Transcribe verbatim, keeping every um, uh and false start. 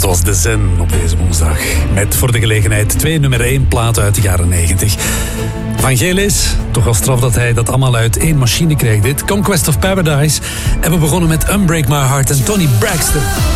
was de Zen op deze woensdag. Met voor de gelegenheid twee nummer één platen uit de jaren negentig. Van Gelis, toch wel straf dat hij dat allemaal uit één machine kreeg dit. Conquest of Paradise. En we begonnen met Unbreak My Heart en Toni Braxton.